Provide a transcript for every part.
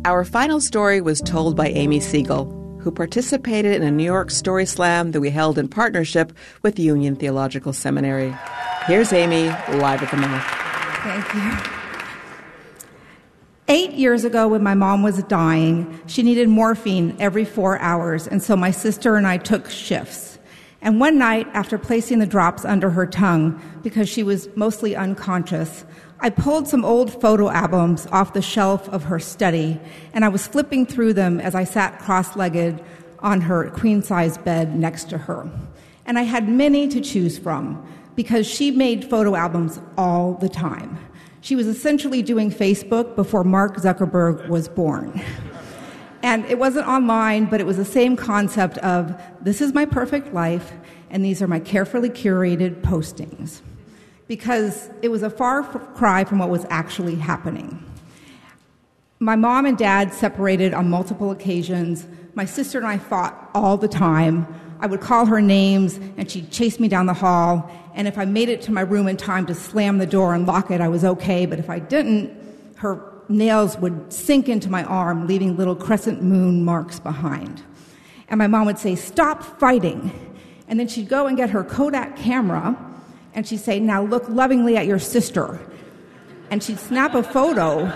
Our final story was told by Amy Siegel, who participated in a New York Story Slam that we held in partnership with Union Theological Seminary. Here's Amy, live at the mouth. Thank you. 8 years ago, when my mom was dying, she needed morphine every 4 hours, and so my sister and I took shifts. And one night, after placing the drops under her tongue, because she was mostly unconscious, I pulled some old photo albums off the shelf of her study, and I was flipping through them as I sat cross-legged on her queen-size bed next to her. And I had many to choose from, because she made photo albums all the time. She was essentially doing Facebook before Mark Zuckerberg was born. And it wasn't online, but it was the same concept of, this is my perfect life, and these are my carefully curated postings. Because it was a far cry from what was actually happening. My mom and dad separated on multiple occasions. My sister and I fought all the time. I would call her names, and she'd chase me down the hall. And if I made it to my room in time to slam the door and lock it, I was okay. But if I didn't, her nails would sink into my arm, leaving little crescent moon marks behind. And my mom would say, "Stop fighting." And then she'd go and get her Kodak camera, and she'd say, "Now look lovingly at your sister." And she'd snap a photo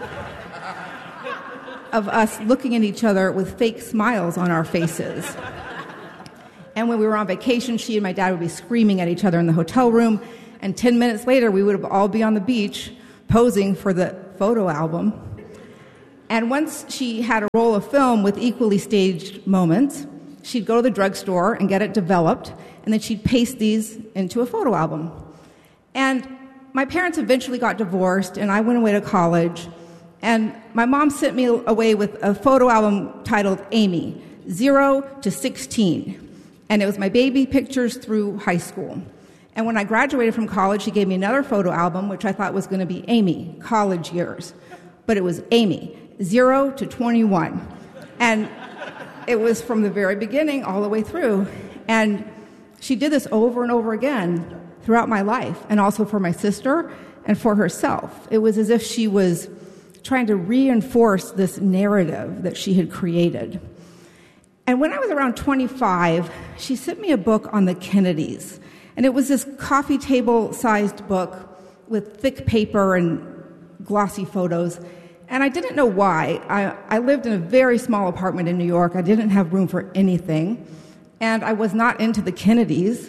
of us looking at each other with fake smiles on our faces. And when we were on vacation, she and my dad would be screaming at each other in the hotel room, and 10 minutes later, we would all be on the beach posing for the photo album. And once she had a roll of film with equally staged moments, she'd go to the drugstore and get it developed, and then she'd paste these into a photo album. And my parents eventually got divorced, and I went away to college, and my mom sent me away with a photo album titled Amy, 0 to 16. And it was my baby pictures through high school. And when I graduated from college, she gave me another photo album, which I thought was going to be Amy, college years. But it was Amy, 0 to 21. And it was from the very beginning all the way through. And she did this over and over again throughout my life, and also for my sister and for herself. It was as if she was trying to reinforce this narrative that she had created. And when I was around 25, she sent me a book on the Kennedys. And it was this coffee table-sized book with thick paper and glossy photos. And I didn't know why. I lived in a very small apartment in New York. I didn't have room for anything. And I was not into the Kennedys.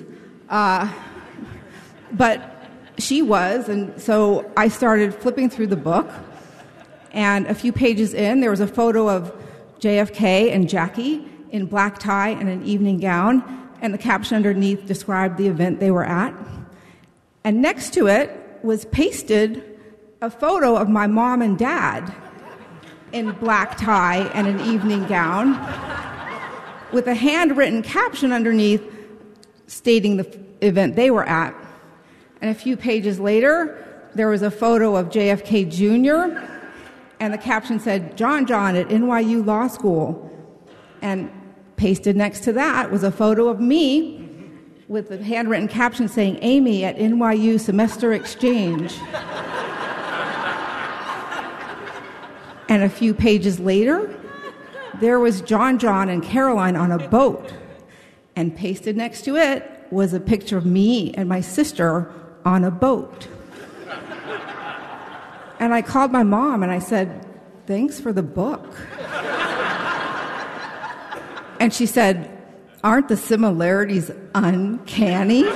But she was, and so I started flipping through the book. And a few pages in, there was a photo of JFK and Jackie in black tie and an evening gown, and the caption underneath described the event they were at. And next to it was pasted a photo of my mom and dad in black tie and an evening gown with a handwritten caption underneath stating the event they were at. And a few pages later, there was a photo of JFK Jr., and the caption said, John at NYU Law School. And pasted next to that was a photo of me with a handwritten caption saying, Amy at NYU Semester Exchange. And a few pages later, there was John and Caroline on a boat. And pasted next to it was a picture of me and my sister on a boat. And I called my mom and I said, thanks for the book. And she said, aren't the similarities uncanny?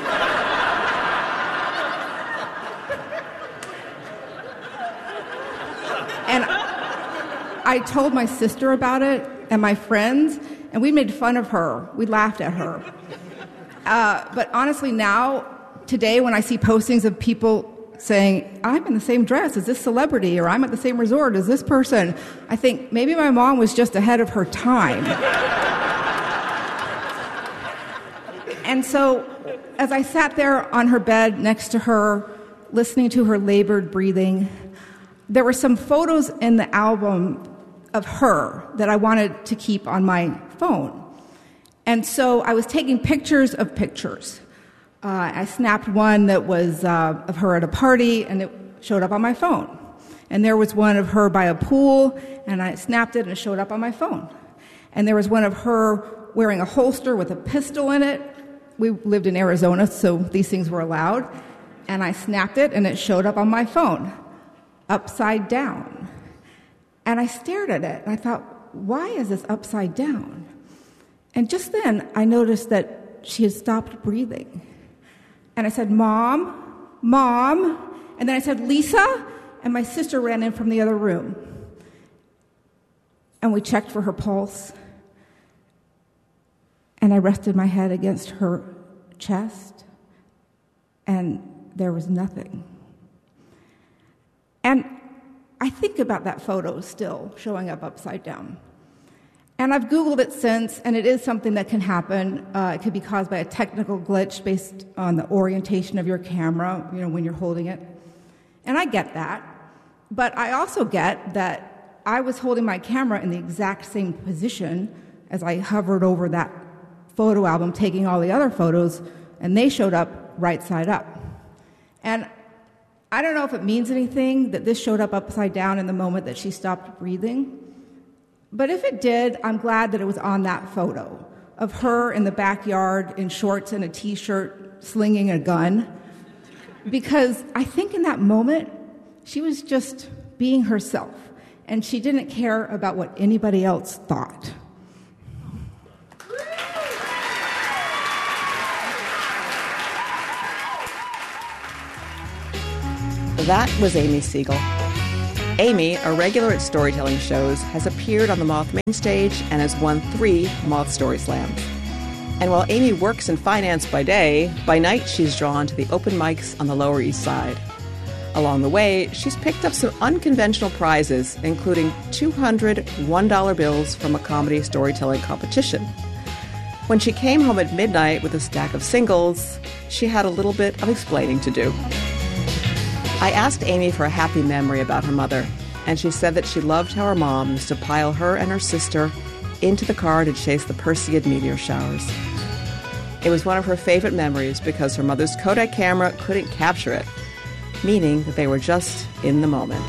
And I told my sister about it and my friends, and we made fun of her. We laughed at her. But honestly now, today, when I see postings of people saying, I'm in the same dress as this celebrity, or I'm at the same resort as this person, I think maybe my mom was just ahead of her time. And so, as I sat there on her bed next to her, listening to her labored breathing, there were some photos in the album of her that I wanted to keep on my phone. And so I was taking pictures of pictures. I snapped one that was of her at a party, and it showed up on my phone. And there was one of her by a pool, and I snapped it and it showed up on my phone. And there was one of her wearing a holster with a pistol in it. We lived in Arizona, so these things were allowed. And I snapped it and it showed up on my phone, upside down. And I stared at it and I thought, why is this upside down? And just then I noticed that she had stopped breathing. And I said, Mom, Mom. And then I said, Lisa. And my sister ran in from the other room. And we checked for her pulse. And I rested my head against her chest. And there was nothing. And I think about that photo still showing up upside down. And I've Googled it since, and it is something that can happen. It could be caused by a technical glitch based on the orientation of your camera, when you're holding it. And I get that. But I also get that I was holding my camera in the exact same position as I hovered over that photo album, taking all the other photos, and they showed up right side up. And I don't know if it means anything that this showed up upside down in the moment that she stopped breathing. But if it did, I'm glad that it was on that photo of her in the backyard in shorts and a T-shirt slinging a gun. Because I think in that moment, she was just being herself. And she didn't care about what anybody else thought. That was Amy Siegel. Amy, a regular at storytelling shows, has appeared on the Moth main stage and has won 3 Moth Story Slams. And while Amy works in finance by day, by night she's drawn to the open mics on the Lower East Side. Along the way, she's picked up some unconventional prizes, including 200 $1 bills from a comedy storytelling competition. When she came home at midnight with a stack of singles, she had a little bit of explaining to do. I asked Amy for a happy memory about her mother, and she said that she loved how her mom used to pile her and her sister into the car to chase the Perseid meteor showers. It was one of her favorite memories because her mother's Kodak camera couldn't capture it, meaning that they were just in the moment.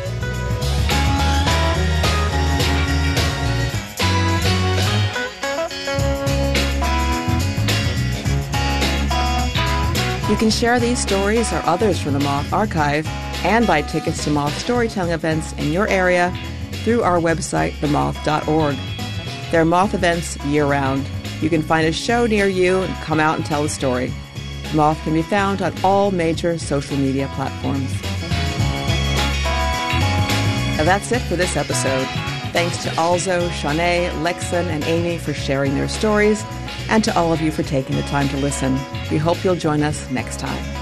You can share these stories or others from the Moth Archive and buy tickets to Moth storytelling events in your area through our website, themoth.org. There are Moth events year-round. You can find a show near you and come out and tell a story. Moth can be found on all major social media platforms. Now that's it for this episode. Thanks to Alzo, Shanae, Lexan, and Amy for sharing their stories, and to all of you for taking the time to listen. We hope you'll join us next time.